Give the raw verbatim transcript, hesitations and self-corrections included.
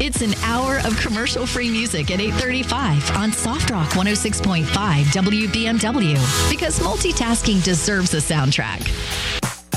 It's an hour of commercial-free music at eight thirty-five on Soft Rock one oh six point five W B M W, because multitasking deserves a soundtrack.